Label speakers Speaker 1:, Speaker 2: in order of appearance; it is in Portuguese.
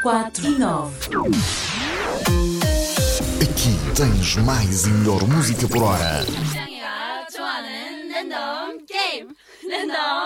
Speaker 1: 4 e 9.
Speaker 2: Aqui tens mais e melhor música por hora.
Speaker 3: 좋아하는 랜덤 게임 랜덤